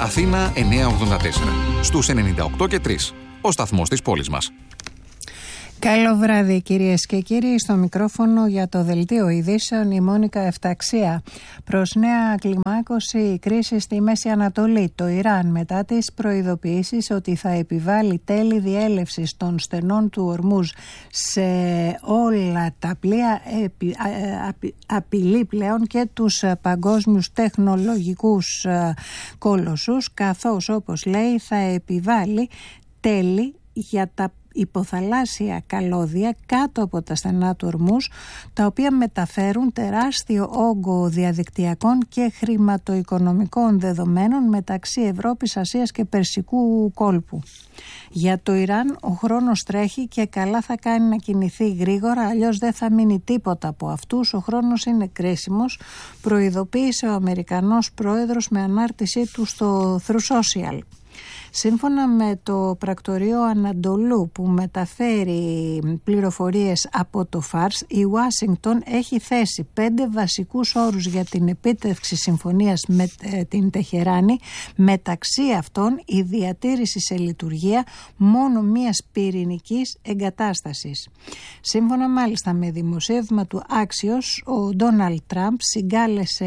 Αθήνα 984. Στους 98 και 3. Ο σταθμός της πόλης μας. Καλό βράδυ κυρίες και κύριοι, στο μικρόφωνο για το Δελτίο Ειδήσεων η Μόνικα Εφταξία. Προς νέα κλιμάκωση η κρίση στη Μέση Ανατολή. Το Ιράν μετά τις προειδοποιήσεις ότι θα επιβάλλει τέλη διέλευσης των στενών του Ορμούζ σε όλα τα πλοία απειλεί πλέον και τους παγκόσμιους τεχνολογικούς κόλωσους, καθώς όπως λέει θα επιβάλλει τέλη για τα υποθαλάσσια καλώδια κάτω από τα στενά του Ορμούζ, τα οποία μεταφέρουν τεράστιο όγκο διαδικτυακών και χρηματοοικονομικών δεδομένων μεταξύ Ευρώπης, Ασίας και Περσικού κόλπου. Για το Ιράν ο χρόνος τρέχει και καλά θα κάνει να κινηθεί γρήγορα, αλλιώς δεν θα μείνει τίποτα από αυτούς. Ο χρόνος είναι κρίσιμος, προειδοποίησε ο Αμερικανός πρόεδρος με ανάρτησή του στο Through Social. Σύμφωνα με το πρακτορείο Ανατολού που μεταφέρει πληροφορίες από το Φάρς, η Ουάσιγκτον έχει θέσει 5 βασικούς όρους για την επίτευξη συμφωνίας με την Τεχεράνη, μεταξύ αυτών η διατήρηση σε λειτουργία μόνο μιας πυρηνικής εγκατάστασης. Σύμφωνα μάλιστα με δημοσίευμα του Axios, ο Ντόναλντ Τραμπ συγκάλεσε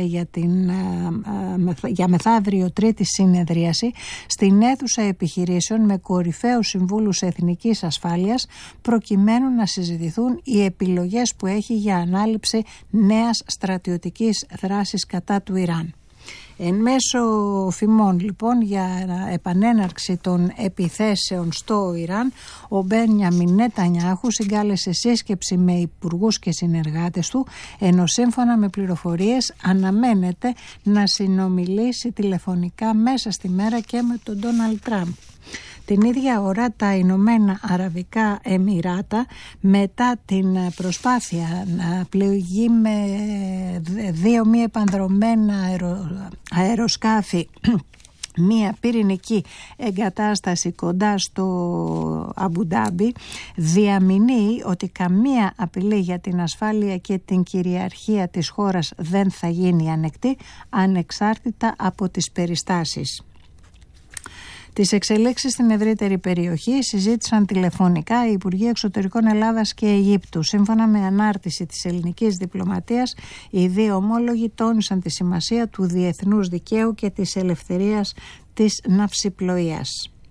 για μεθαύριο τρίτη συνεδρίαση στην αίθουσα επιχειρήσεων με κορυφαίους συμβούλους εθνικής ασφάλειας, προκειμένου να συζητηθούν οι επιλογές που έχει για ανάληψη νέας στρατιωτικής δράσης κατά του Ιράν. Εν μέσω φημών λοιπόν για επανέναρξη των επιθέσεων στο Ιράν, ο Μπένιαμιν Νετανιάχου συγκάλεσε σύσκεψη με υπουργούς και συνεργάτες του, ενώ σύμφωνα με πληροφορίες αναμένεται να συνομιλήσει τηλεφωνικά μέσα στη μέρα και με τον Ντόναλντ Τραμπ. Την ίδια ώρα τα Ηνωμένα Αραβικά Εμιράτα, μετά την προσπάθεια να πληγεί με 2 μη επανδρομένα αεροσκάφη μία πυρηνική εγκατάσταση κοντά στο Αμπουντάμπι, διαμηνύει ότι καμία απειλή για την ασφάλεια και την κυριαρχία της χώρας δεν θα γίνει ανεκτή, ανεξάρτητα από τις περιστάσεις. Τις εξελίξεις στην ευρύτερη περιοχή συζήτησαν τηλεφωνικά οι Υπουργοί Εξωτερικών Ελλάδας και Αιγύπτου. Σύμφωνα με ανάρτηση της ελληνικής διπλωματίας, οι δύο ομόλογοι τόνισαν τη σημασία του διεθνούς δικαίου και της ελευθερίας της ναυσιπλοείας.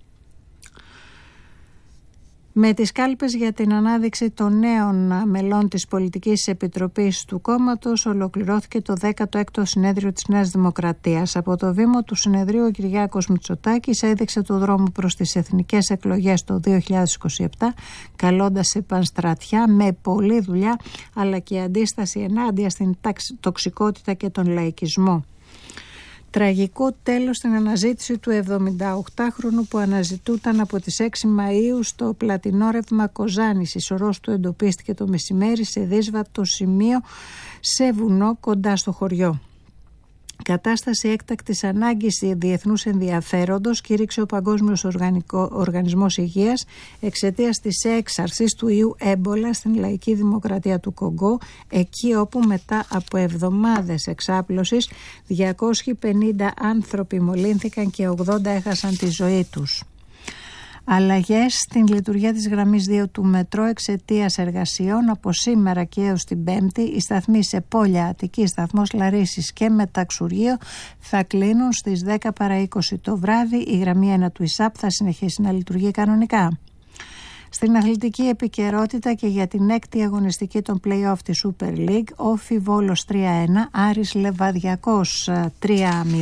Με τις κάλπες για την ανάδειξη των νέων μελών της Πολιτικής Επιτροπής του κόμματος ολοκληρώθηκε το 16ο συνέδριο της Νέας Δημοκρατίας. Από το βήμα του συνεδρίου ο Κυριάκος Μητσοτάκης έδειξε το δρόμο προς τις εθνικές εκλογές το 2027, καλώντας σε πανστρατιά με πολλή δουλειά αλλά και αντίσταση ενάντια στην τοξικότητα και τον λαϊκισμό. Τραγικό τέλος στην αναζήτηση του 78χρονου που αναζητούταν από τις 6 Μαΐου στο πλατινόρευμα Κοζάνης. Η σωρός του εντοπίστηκε το μεσημέρι σε δύσβατο σημείο σε βουνό κοντά στο χωριό. Κατάσταση έκτακτης ανάγκης διεθνούς ενδιαφέροντος κήρυξε ο Παγκόσμιος Οργανισμός Υγείας εξαιτίας της έξαρσης του ιού έμπολα στην Λαϊκή Δημοκρατία του Κονγκό, εκεί όπου μετά από εβδομάδες εξάπλωσης 250 άνθρωποι μολύνθηκαν και 80 έχασαν τη ζωή τους. Αλλαγές στην λειτουργία της γραμμής 2 του μετρό εξαιτίας εργασιών. Από σήμερα και έως την Πέμπτη οι σταθμοί σε Πόλια, Αττική, σταθμός Λαρίσης και Μεταξουργείο θα κλείνουν στις 10 παρά 20 το βράδυ. Η γραμμή 1 του ΙΣΑΠ θα συνεχίσει να λειτουργεί κανονικά. Στην αθλητική επικαιρότητα και για την 6η αγωνιστική των play-off της Super League, Όφι Βόλος 3-1, Άρης Λεβαδιακός 3-0,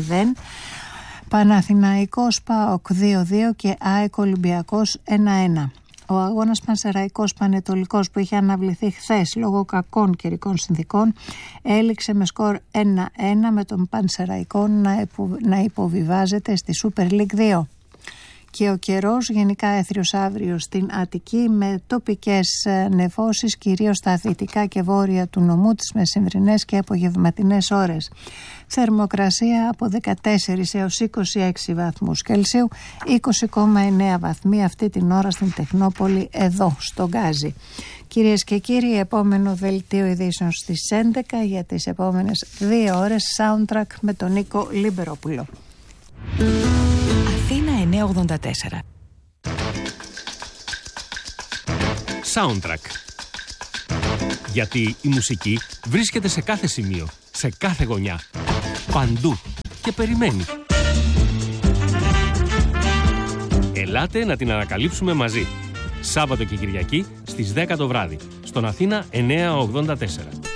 Παναθηναϊκός ΠΑΟΚ 2-2 και ΑΕΚ Ολυμπιακός 1-1. Ο αγώνας Πανσεραϊκός Πανετολικός που είχε αναβληθεί χθες λόγω κακών καιρικών συνθηκών έληξε με σκορ 1-1 με τον Πανσεραϊκό να υποβιβάζεται στη Super League 2. Και ο καιρός γενικά έθριος αύριο στην Αττική με τοπικές νεφώσεις κυρίως στα δυτικά και βόρεια του νομού τις μεσημβρινές και απογευματινές ώρες. Θερμοκρασία από 14 έως 26 βαθμούς Κελσίου, 20,9 βαθμοί αυτή την ώρα στην Τεχνόπολη εδώ στο Γκάζι. Κυρίες και κύριοι, επόμενο δελτίο ειδήσεων στις 11 για τις επόμενες 2 ώρες soundtrack με τον Νίκο Λιμπερόπουλο. 984. Soundtrack. Γιατί η μουσική βρίσκεται σε κάθε σημείο, σε κάθε γωνιά, παντού και περιμένει. Ελάτε να την ανακαλύψουμε μαζί. Σάββατο και Κυριακή στις 10 το βράδυ, στον Αθήνα 984.